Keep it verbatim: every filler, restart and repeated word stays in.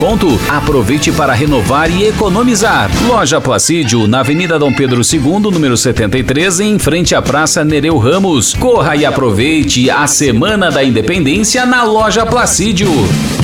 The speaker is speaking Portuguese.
desconto. Aproveite para renovar e economizar. Loja Placídio, na Avenida Dom Pedro segundo, número setenta e três, em frente à Praça Nereu Ramos. Corra e aproveite a Semana da Independência na Loja Placídio.